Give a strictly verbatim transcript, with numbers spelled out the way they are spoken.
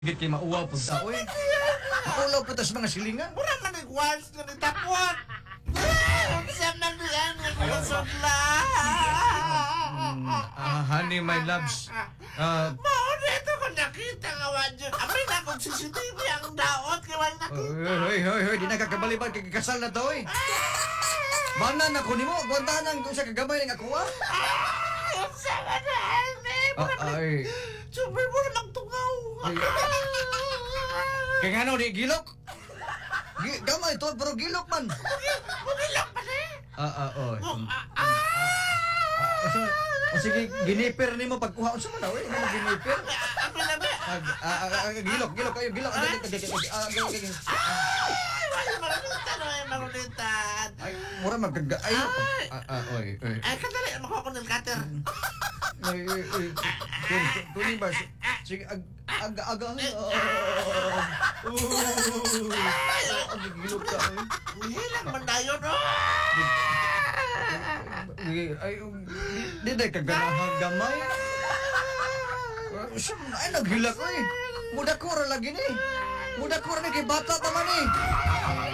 Git kay mauwaw pud ta oy. Maulaw pud ta sa mga silingan. Mura man ang wars nga ni Tapwat. Unsam na diyan nga kulusudla. Ah, honey, my loves. Ah, Mao dito ko nakita nga wadyo. Amay na kong C C T V ang daot kay wala nakita. hoy, hoy, hoy, di na kakabalibad kay kasal na to oy. Banan na ko nimo, gwanta nang kung sa kagamay ning ako ah. Unsa ka na, Alme? Mura Ah, man. ay. Super mo na magtungaw. Ay. Kaya nga no, di gilok. Gi gamay to, pero gilok man. Bumilak pa na eh. Ah, ah, oy. Oh, Mm, ah, mm, ah. ah, so, o sige, giniper nimo pagkuha unsa man oy, ano giniper? Abi na ba? Ah, ah, ah, ah, gilok, gilok kayo, gilok. Ah, ah, ah, ah, Ay, wala marulitan o ay marulitan. ay, mura magkaga ay. Ah, ah, oy, oy. Ay, kadali, makuha ko ng cutter. Ay, ay, ay. Tun, tuloy ba? Sige, ag, ag, aga. Oh, ang gilok ka oy. Hilang man tayo, no? Ay, ay, di day kaganahang gamay. Ay, naghilak oy. Muda ko ra lagi ni. Muda ko ra ni kay bata taman ni.